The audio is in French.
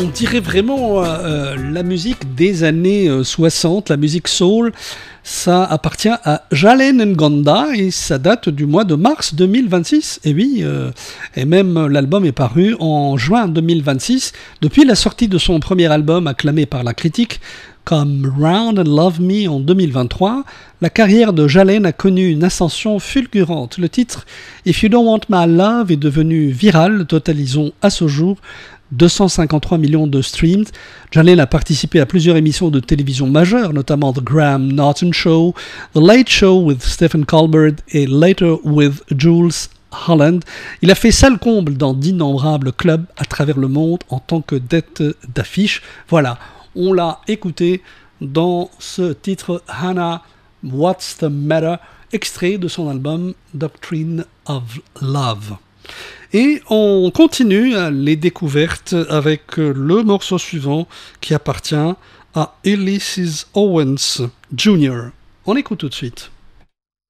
on dirait vraiment la musique des années 60, la musique soul. Ça appartient à Jalen Ngonda et ça date du mois de mars 2026. Et oui, et même l'album est paru en juin 2026. Depuis la sortie de son premier album acclamé par la critique, comme Round and Love Me en 2023, la carrière de Jalen a connu une ascension fulgurante. Le titre If You Don't Want My Love est devenu viral, totalisant à ce jour 253 millions de streams. Jalen a participé à plusieurs émissions de télévision majeures, notamment The Graham Norton Show, The Late Show with Stephen Colbert et Later with Jules Holland. Il a fait salle comble dans d'innombrables clubs à travers le monde en tant que tête d'affiche. Voilà, on l'a écouté dans ce titre Hannah, What's the Matter, extrait de son album Doctrine of Love. Et on continue les découvertes avec le morceau suivant qui appartient à Ulysses Owens Jr. On écoute tout de suite.